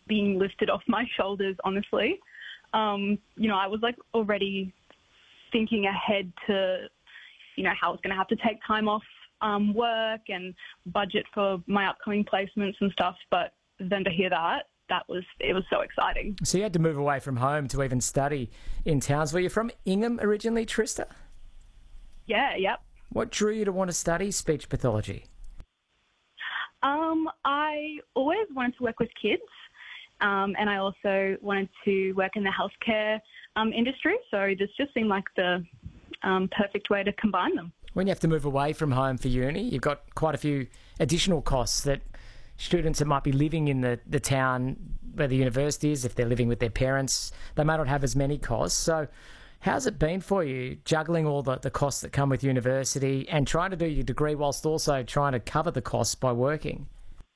being lifted off my shoulders, honestly. I was like already thinking ahead to, how I was going to have to take time off work and budget for my upcoming placements and stuff. But then to hear that, it was so exciting. So you had to move away from home to even study in Townsville. You're from Ingham originally, Trista? Yeah, yep. What drew you to want to study speech pathology? I always wanted to work with kids, and I also wanted to work in the healthcare industry, so this just seemed like the perfect way to combine them. When you have to move away from home for uni, you've got quite a few additional costs that students that might be living in the town where the university is, if they're living with their parents, they may not have as many costs. So how's it been for you, juggling all the costs that come with university and trying to do your degree whilst also trying to cover the costs by working?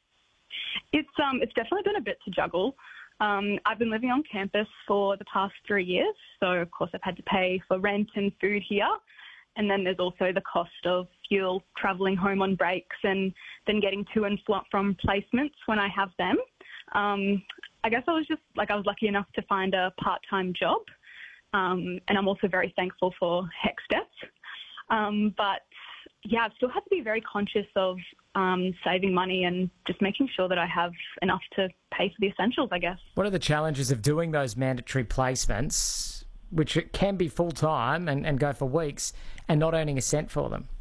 It's definitely been a bit to juggle. I've been living on campus for the past 3 years, so of course I've had to pay for rent and food here. And then there's also the cost of fuel, travelling home on breaks, and then getting to and from placements when I have them. I guess I was lucky enough to find a part-time job, and I'm also very thankful for HECS. But yeah, I've still had to be very conscious of saving money and just making sure that I have enough to pay for the essentials, I guess. What are the challenges of doing those mandatory placements, which it can be full-time and go for weeks, and not earning a cent for them?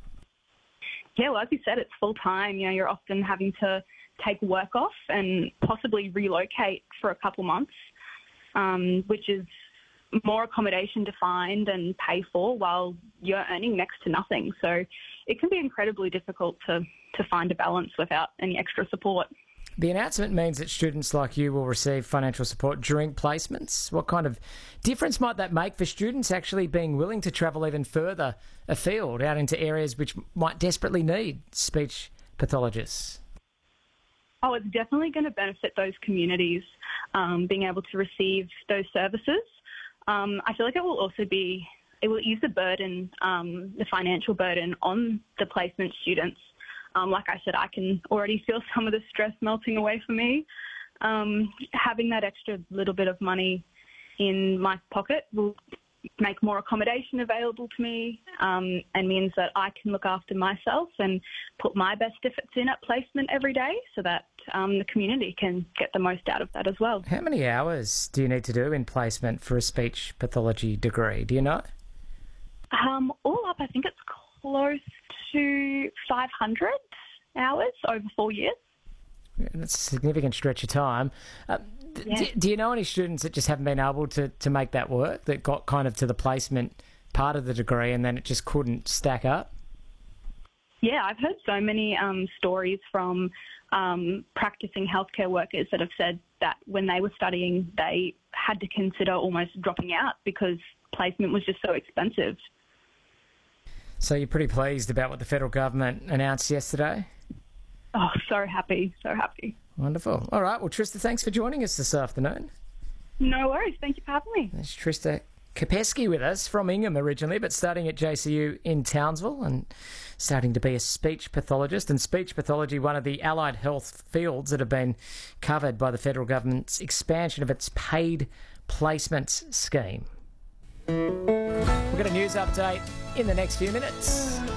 Yeah, well, as you said, it's full-time. You're often having to take work off and possibly relocate for a couple months, which is more accommodation to find and pay for while you're earning next to nothing. So it can be incredibly difficult to find a balance without any extra support. The announcement means that students like you will receive financial support during placements. What kind of difference might that make for students actually being willing to travel even further afield, out into areas which might desperately need speech pathologists? Oh, it's definitely going to benefit those communities, being able to receive those services. I feel like it will ease the burden, the financial burden on the placement students. Like I said, I can already feel some of the stress melting away for me. Having that extra little bit of money in my pocket will make more accommodation available to me, and means that I can look after myself and put my best efforts in at placement every day so that the community can get the most out of that as well. How many hours do you need to do in placement for a speech pathology degree? Do you know? All up, I think it's close to 500 hours over 4 years. Yeah, that's a significant stretch of time. Yeah. Do you know any students that just haven't been able to make that work, that got kind of to the placement part of the degree and then it just couldn't stack up? Yeah, I've heard so many stories from practicing healthcare workers that have said that when they were studying, they had to consider almost dropping out because placement was just so expensive. So you're pretty pleased about what the federal government announced yesterday? Oh, so happy, so happy. Wonderful. All right, well, Trista, thanks for joining us this afternoon. No worries. Thank you for having me. There's Trista Kopesky with us, from Ingham originally, but studying at JCU in Townsville and starting to be a speech pathologist. And speech pathology, one of the allied health fields that have been covered by the federal government's expansion of its paid placements scheme. We'll get a news update in the next few minutes.